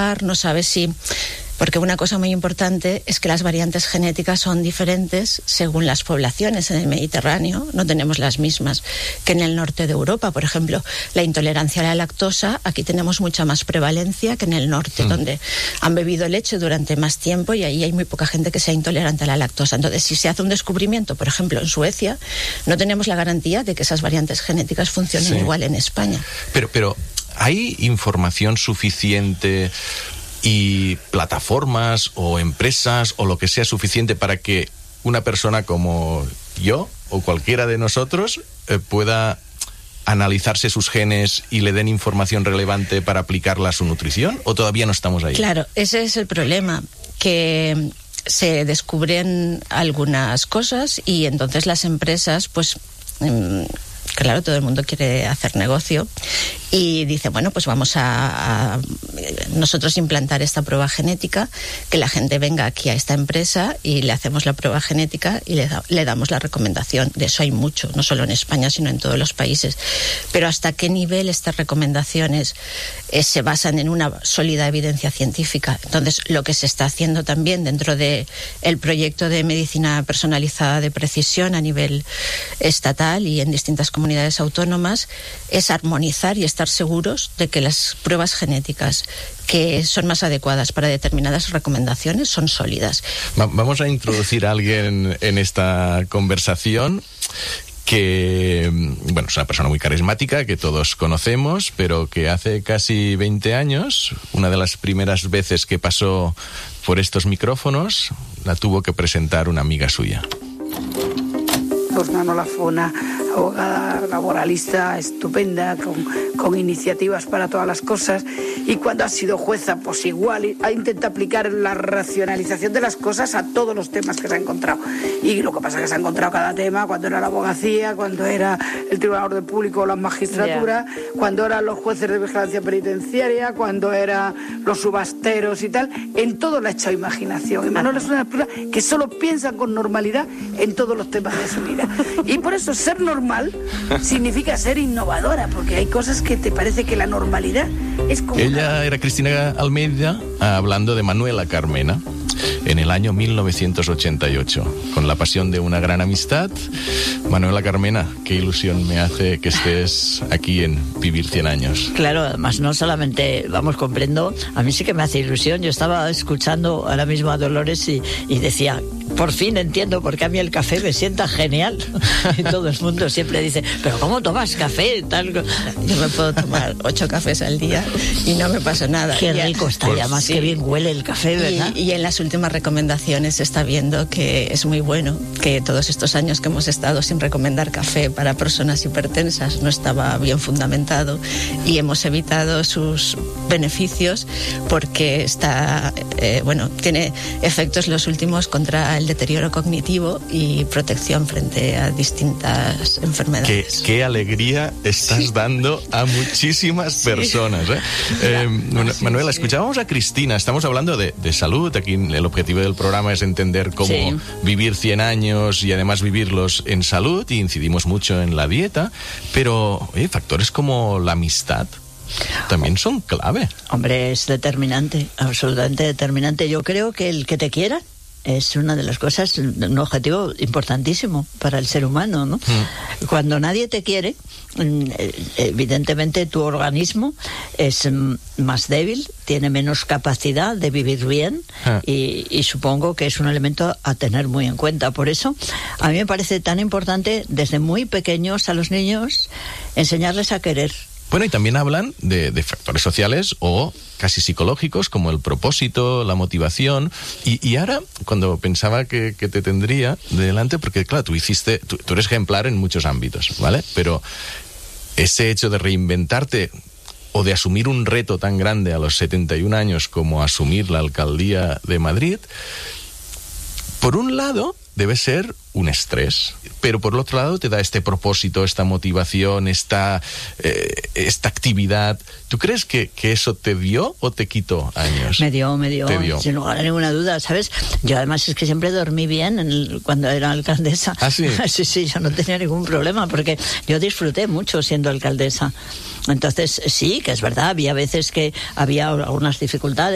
trabajar, no sabes si... Porque una cosa muy importante es que las variantes genéticas son diferentes según las poblaciones. En el Mediterráneo no tenemos las mismas que en el norte de Europa. Por ejemplo, la intolerancia a la lactosa, aquí tenemos mucha más prevalencia que en el norte, donde han bebido leche durante más tiempo y ahí hay muy poca gente que sea intolerante a la lactosa. Entonces, si se hace un descubrimiento, por ejemplo, en Suecia, no tenemos la garantía de que esas variantes genéticas funcionen igual en España. Pero ¿hay información suficiente y plataformas o empresas o lo que sea suficiente para que una persona como yo o cualquiera de nosotros pueda analizarse sus genes y le den información relevante para aplicarla a su nutrición? ¿O todavía no estamos ahí? Claro, ese es el problema, que se descubren algunas cosas y entonces las empresas, pues... Claro, todo el mundo quiere hacer negocio y dice, bueno, pues vamos a nosotros implantar esta prueba genética, que la gente venga aquí a esta empresa y le hacemos la prueba genética y le damos la recomendación. De eso hay mucho, no solo en España, sino en todos los países. Pero ¿hasta qué nivel estas recomendaciones se basan en una sólida evidencia científica? Entonces, lo que se está haciendo también dentro de el proyecto de medicina personalizada de precisión a nivel estatal y en distintas comunidades autónomas es armonizar y estar seguros de que las pruebas genéticas que son más adecuadas para determinadas recomendaciones son sólidas. Vamos a introducir a alguien en esta conversación que, bueno, es una persona muy carismática que todos conocemos, pero que hace casi 20 años, una de las primeras veces que pasó por estos micrófonos, la tuvo que presentar una amiga suya. Pues Manola fue una abogada laboralista estupenda, con iniciativas para todas las cosas, y cuando ha sido jueza, pues igual ha intentado aplicar la racionalización de las cosas a todos los temas que se ha encontrado. Y lo que pasa es que se ha encontrado cada tema, cuando era la abogacía, cuando era el Tribunal de Orden Público o la magistratura, cuando eran los jueces de vigilancia penitenciaria, cuando eran los subasteros y tal, en todo le ha echado imaginación. Y Manola es una persona que solo piensa con normalidad en todos los temas de su vida. Y por eso ser normal significa ser innovadora, porque hay cosas que te parece que la normalidad es como... Ella era Cristina Almeida, hablando de Manuela Carmena en el año 1988, con la pasión de una gran amistad. Manuela Carmena, qué ilusión me hace que estés aquí en Vivir 100 años. Claro, además no solamente, comprendo, a mí sí que me hace ilusión. Yo estaba escuchando ahora mismo a Dolores y decía, por fin entiendo por qué a mí el café me sienta genial. Y todo el mundo siempre dice, ¿pero cómo tomas café? Tal... Yo me puedo tomar 8 cafés al día y no me pasa nada. Qué rico está, y además qué bien huele el café, ¿verdad? Y en las últimas recomendaciones se está viendo que es muy bueno, que todos estos años que hemos estado sin recomendar café para personas hipertensas no estaba bien fundamentado y hemos evitado sus beneficios porque está, tiene efectos los últimos contra el deterioro cognitivo y protección frente a distintas enfermedades. Qué alegría estás dando a muchísimas personas, ¿eh? Manuela, escuchábamos a Cristina, estamos hablando de salud, aquí el objetivo del programa es entender cómo vivir 100 años y además vivirlos en salud, y incidimos mucho en la dieta, pero factores como la amistad también son clave. Hombre, es determinante, absolutamente determinante. Yo creo que el que te quiera es una de las cosas, un objetivo importantísimo para el ser humano, ¿no? Cuando nadie te quiere, evidentemente tu organismo es más débil, tiene menos capacidad de vivir bien y supongo que es un elemento a tener muy en cuenta. Por eso a mí me parece tan importante desde muy pequeños a los niños enseñarles a querer. Bueno, y también hablan de factores sociales o casi psicológicos, como el propósito, la motivación. Y ahora, cuando pensaba que te tendría delante, porque claro, tú eres ejemplar en muchos ámbitos, ¿vale? Pero ese hecho de reinventarte o de asumir un reto tan grande a los 71 años como asumir la alcaldía de Madrid, por un lado debe ser un estrés, pero por el otro lado te da este propósito, esta motivación, esta actividad. ¿Tú crees que eso te dio o te quitó años? Me dio, sin lugar a ninguna duda, ¿sabes? Yo además es que siempre dormí bien cuando era alcaldesa. ¿Ah, sí? Sí, yo no tenía ningún problema porque yo disfruté mucho siendo alcaldesa. Entonces sí, que es verdad, había veces que había algunas dificultades.